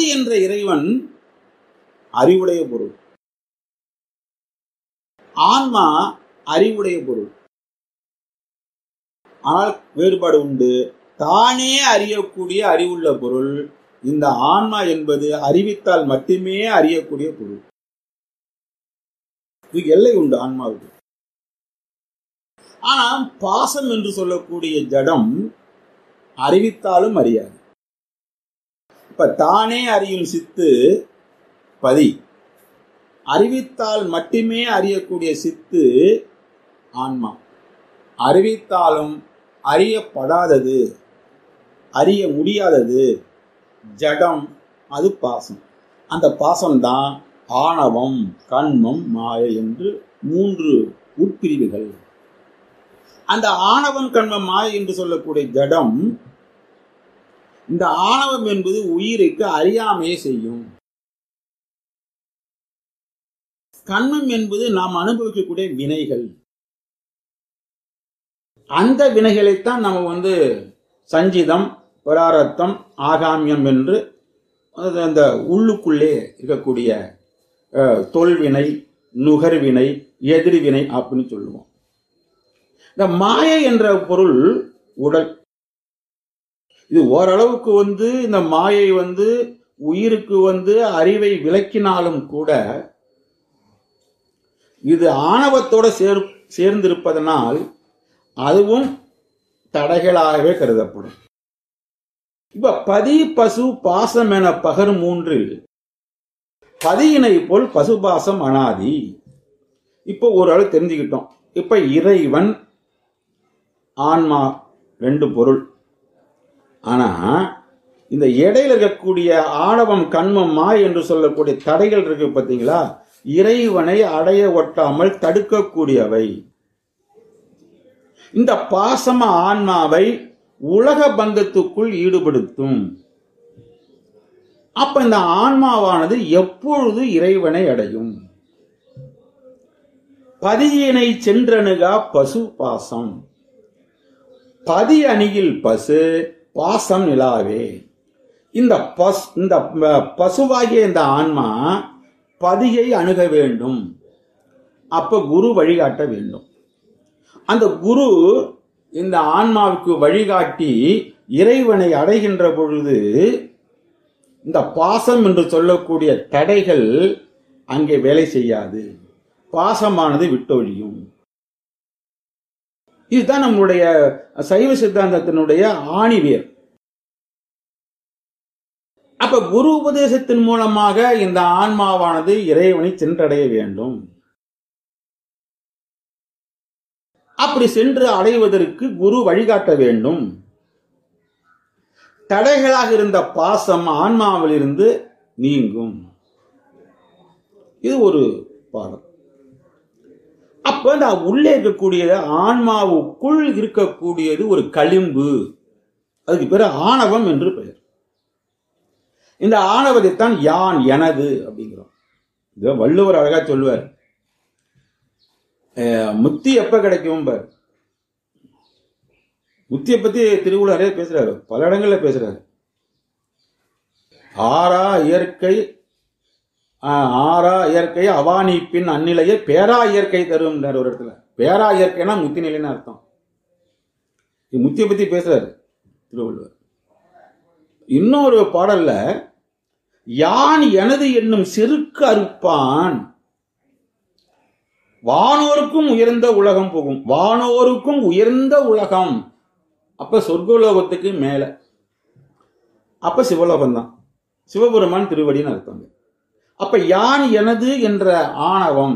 என்ற இறைவன் அறிவுடைய பொருள், ஆன்மா அறிவுடைய பொருள். ஆனால் வேறுபாடு உண்டு. தானே அறியக்கூடிய அறிவுள்ள பொருள். இந்த ஆன்மா என்பது அறிவித்தால் மட்டுமே அறியக்கூடிய பொருள். இதுக்கு எல்லை உண்டு ஆன்மாவுக்கு. ஆனால் பாசம் என்று சொல்லக்கூடிய ஜடம் அறிவித்தாலும் அறியாது. இப்ப தானே அறியும் சித்து பதி, அறிவித்தால் மட்டுமே அறியக்கூடிய சித்து ஆன்மா. அறிவித்தாலும் அறியப்படாதது, அறிய முடியாதது ஜடம், அது பாசம். அந்த பாசம்தான் ஆணவம், கண்மம், மாயை என்று 3 உட்பிரிவுகள். அந்த ஆணவம், கண்மம், மாயை என்று சொல்லக்கூடிய ஜடம், இந்த ஆணவம் என்பது உயிருக்கு அறியாமையை செய்யும். கண்மம் என்பது நாம் அனுபவிக்கக்கூடிய வினைகள். அந்த வினைகளைத்தான் நம்ம சஞ்சிதம், பராரத்தம், ஆகாமியம் என்று அந்த உள்ளுக்குள்ளே இருக்கக்கூடிய தொல்வினை, நுகர்வினை, எதிர்வினை அப்படின்னு சொல்லுவோம். இந்த மாயை என்ற பொருள் உடல். இது ஓரளவுக்கு இந்த மாயை உயிருக்கு அறிவை விளக்கினாலும் கூட இது ஆணவத்தோட சேர்ந்திருப்பதனால் அதுவும் தடைகளாகவே கருதப்படும். இப்ப பதி, பசு, பாசம் என பகர் 3ல் பதியினை போல் பசுபாசம் அனாதி. இப்போ ஓரளவு தெரிஞ்சுக்கிட்டோம். இப்ப இறைவன், ஆன்மா 2 பொருள். ஆனா இந்த இடையில இருக்கக்கூடிய ஆணவம், கண்மம், மாய் என்று சொல்லக்கூடிய தடைகள் இருக்கு பார்த்தீங்களா, இறைவனை அடைய ஒட்டாமல் தடுக்கக்கூடியவை. இந்த பாசம ஆன்மாவை உலக பந்தத்துக்குள் ஈடுபடுத்தும். அப்ப இந்த ஆன்மாவானது எப்பொழுது இறைவனை அடையும்? பதியினை சென்றணுகா பசு பாசம். பதி அணியில் பசு, பாசம் நிலாவே. இந்த பசுவாகிய இந்த ஆன்மா பதியை அணுக வேண்டும். அப்ப குரு வழிகாட்ட வேண்டும். அந்த குரு இந்த ஆன்மாவுக்கு வழிகாட்டி இறைவனை அடைகின்ற பொழுது இந்த பாசம் என்று சொல்லக்கூடிய தடைகள் அங்கே வேலை செய்யாது. பாசமானது விட்டொழியும். இதுதான் நம்முடைய சைவ சித்தாந்தத்தினுடைய ஆணிவேர். அப்ப குரு உபதேசத்தின் மூலமாக இந்த ஆன்மாவானது இறைவனை சென்றடைய வேண்டும். அப்படி சென்று அடைவதற்கு குரு வழிகாட்ட வேண்டும். தடைகளாக இருந்த பாசம் ஆன்மாவில் இருந்து நீங்கும். இது ஒரு பாடம். அப்ப நான் உள்ளே இருக்கக்கூடிய ஆன்மாவுக்குள் இருக்கக்கூடியது ஒரு களிம்பு. அதுக்கு பேரு ஆணவம் என்று பெயர். இந்த ஆணவத்தைத்தான் யான், எனது அப்படிங்கிறோம். இத வள்ளுவர் அழகா சொல்லுவார். முத்தி எப்ப கிடைக்கும் பார். முத்தியை பத்தி திருவள்ளுவரே பேசுறாரு, பல இடங்கள்ல பேசுறாரு. ஆறா இயற்கை அவானிப்பின் அந்நிலையை பேரா இயற்கை தரும் ஒரு இடத்துல. பேரா இயற்கைனா முத்தி நிலைன்னு அர்த்தம். முத்தியை பத்தி பேசுறாரு திருவள்ளுவர். இன்னொரு பாடல்ல யான் எனது என்னும் செருக்கு அறுப்பான், வானோருக்கும் உயர்ந்த உலகம் போகும். வானோருக்கும் உயர்ந்த உலகம். அப்ப சொர்க்கலோகத்துக்கு மேல. அப்ப சிவலோகம் தான். சிவபெருமான் திருவடின்னு அர்த்தம். அப்ப யான் எனது என்ற ஆணவம்,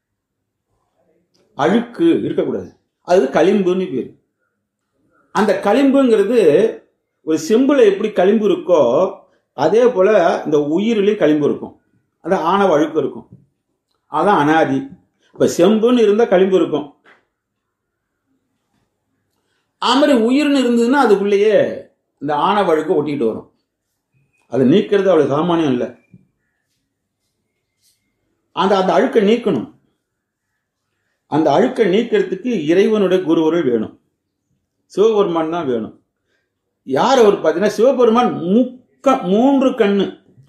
அழுக்கு இருக்கக்கூடாது. அது களிம்புன்னு பேரு. அந்த களிம்புங்கிறது ஒரு செம்புல எப்படி களிம்பு இருக்கோ அதே போல இந்த உயிரிலையும் களிம்பு இருக்கும். அது ஆணவ அழுக்கு இருக்கும். அதான் அனாதி. இப்ப செம்புன்னு இருந்தா களிம்பு இருக்கும். அது மாதிரி உயிர்னு இருந்ததுன்னா அதுக்குள்ளேயே இந்த ஆணவ அழுக்கு ஒட்டிக்கிட்டு வரும். அதை நீக்கிறது அவ்வளவு சாமானியம் இல்லை. அந்த அழுக்கை நீக்கணும். அந்த அழுக்கை நீக்கிறதுக்கு இறைவனுடைய குருவருள் வேணும். சிவபெருமான் தான் வேணும். யார் அவர் பார்த்தீங்கன்னா சிவபெருமான் 3 கண்ணு.